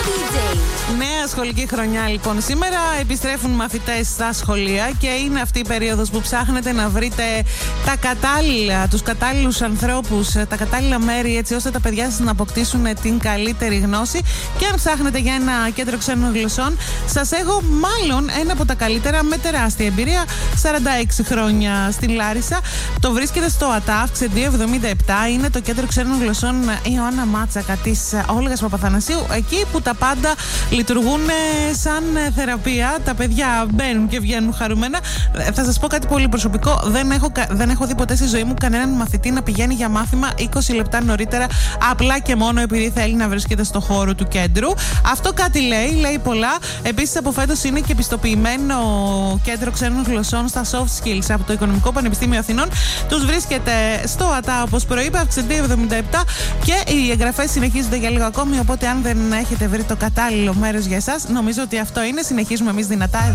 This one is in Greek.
Νέα σχολική χρονιά λοιπόν σήμερα. Επιστρέφουν μαθητές στα σχολεία και είναι αυτή η περίοδος που ψάχνετε να βρείτε τα κατάλληλα, τους κατάλληλους ανθρώπους, τα κατάλληλα μέρη, έτσι ώστε τα παιδιά σας να αποκτήσουν την καλύτερη γνώση. Και αν ψάχνετε για ένα κέντρο ξένων γλωσσών, σας έχω μάλλον ένα από τα καλύτερα με τεράστια εμπειρία. 46 χρόνια στην Λάρισα. Το βρίσκεται στο ΑΤΑΦ Ξεντίο 77. Είναι το κέντρο ξένων γλωσσών Ιωάννα Μάτσακα της Όλγας Παπαθανασίου. Εκεί που τα πάντα λειτουργούν σαν θεραπεία. Τα παιδιά μπαίνουν και βγαίνουν χαρούμενα. Θα σας πω κάτι πολύ προσωπικό. Δεν έχω δει ποτέ στη ζωή μου κανέναν μαθητή να πηγαίνει για μάθημα 20 λεπτά νωρίτερα, απλά και μόνο επειδή θέλει να βρίσκεται στο χώρο του κέντρου. Αυτό κάτι λέει πολλά. Επίσης, από φέτος είναι και πιστοποιημένο κέντρο ξένων γλωσσών στα soft skills από το Οικονομικό Πανεπιστήμιο Αθηνών. Τους βρίσκεται στο ΑΤΑ, όπως προείπα, Αυξεντή 77, και οι εγγραφές συνεχίζονται για λίγο ακόμη. Οπότε, αν δεν έχετε βρει το κατάλληλο μέρος για εσάς, νομίζω ότι αυτό είναι. Συνεχίζουμε εμείς δυνατά.